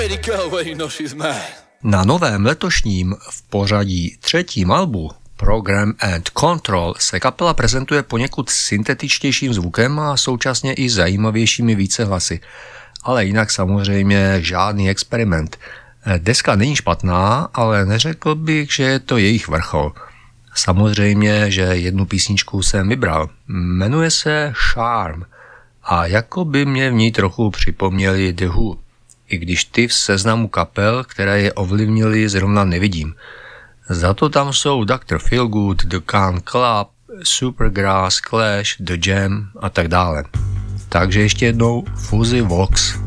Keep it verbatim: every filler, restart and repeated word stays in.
Na novém letošním v pořadí třetím albu Program and Control se kapela prezentuje poněkud syntetičtějším zvukem a současně i zajímavějšími vícehlasy. Ale jinak samozřejmě žádný experiment. Deska není špatná, ale neřekl bych, že je to jejich vrchol. Samozřejmě, že jednu písničku jsem vybral. Jmenuje se Charm a jako by mě v ní trochu připomněli The Who, i když ty v seznamu kapel, které je ovlivnily, zrovna nevidím. Za to tam jsou doktor Feelgood, The Can Club, Supergrass, Clash, The Jam a tak dále. Takže ještě jednou Fuzzy Vox.